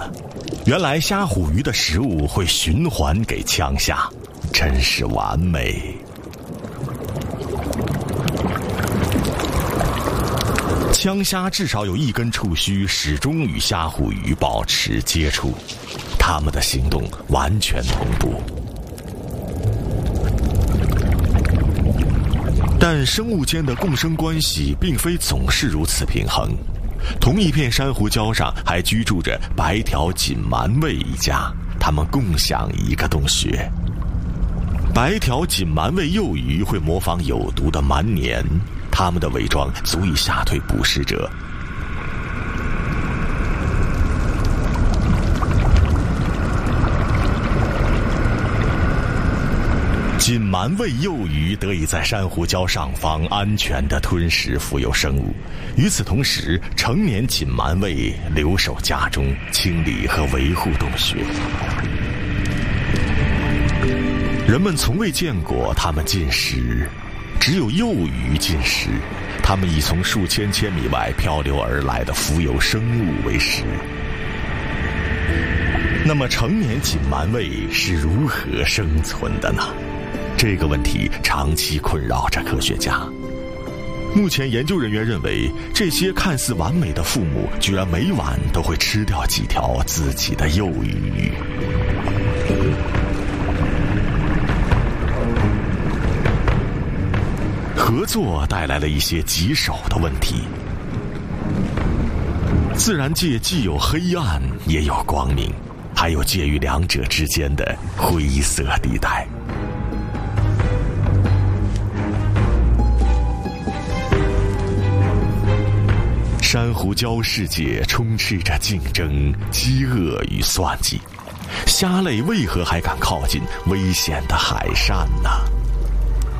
呢？原来虾虎鱼的食物会循环给枪虾，真是完美。枪虾至少有一根触须始终与虾虎鱼保持接触，它们的行动完全同步。但生物间的共生关系并非总是如此平衡。同一片珊瑚礁上还居住着白条锦鳗胃一家，他们共享一个洞穴。白条锦鳗胃幼鱼会模仿有毒的鳗黏，它们的伪装足以吓退捕食者。锦鳗胃幼鱼得以在珊瑚礁上方安全地吞食浮游生物，与此同时，成年锦鳗胃留守家中，清理和维护洞穴。人们从未见过它们进食，只有幼鱼进食，它们以从数千千米外漂流而来的浮游生物为食。那么成年锦鳗胃是如何生存的呢？这个问题长期困扰着科学家。目前研究人员认为，这些看似完美的父母居然每晚都会吃掉几条自己的幼鱼。合作带来了一些棘手的问题。自然界既有黑暗，也有光明，还有介于两者之间的灰色地带。珊瑚礁世界充斥着竞争、饥饿与算计，虾类为何还敢靠近危险的海扇呢？